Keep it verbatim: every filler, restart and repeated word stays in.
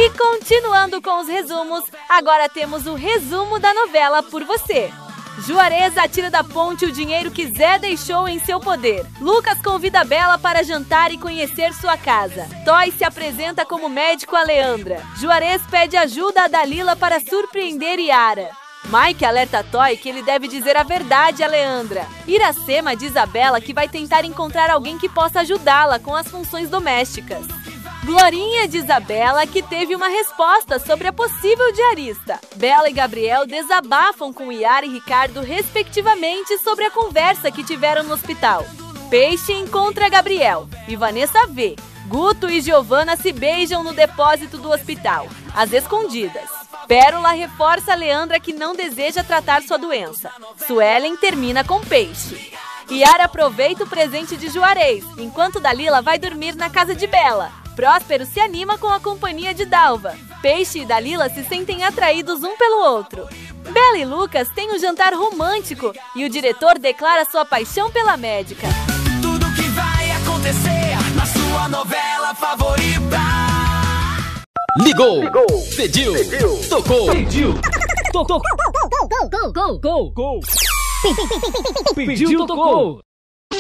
E continuando com os resumos, agora temos o resumo da novela por você. Juarez atira da ponte o dinheiro que Zé deixou em seu poder. Lucas convida Bela para jantar e conhecer sua casa. Toy se apresenta como médico a Leandra. Juarez pede ajuda a Dalila para surpreender Yara. Mike alerta Toy que ele deve dizer a verdade a Leandra. Iracema diz a Bela que vai tentar encontrar alguém que possa ajudá-la com as funções domésticas. Glorinha diz a Bela que teve uma resposta sobre a possível diarista. Bela e Gabriel desabafam com Yara e Ricardo, respectivamente, sobre a conversa que tiveram no hospital. Peixe encontra Gabriel e Vanessa vê. Guto e Giovanna se beijam no depósito do hospital, às escondidas. Pérola reforça a Leandra que não deseja tratar sua doença. Suelen termina com Peixe. Yara aproveita o presente de Juarez, enquanto Dalila vai dormir na casa de Bela. Próspero se anima com a companhia de Dalva. Peixe e Dalila se sentem atraídos um pelo outro. Bela e Lucas têm um jantar romântico e o diretor declara sua paixão pela médica. Tudo que vai acontecer na sua novela favorita. Ligou, Ligou. Pediu, Pediu. Tocou, Pediu. Tocou, Gol, gol, gol, gol, gol, gol. Pediu, tocou.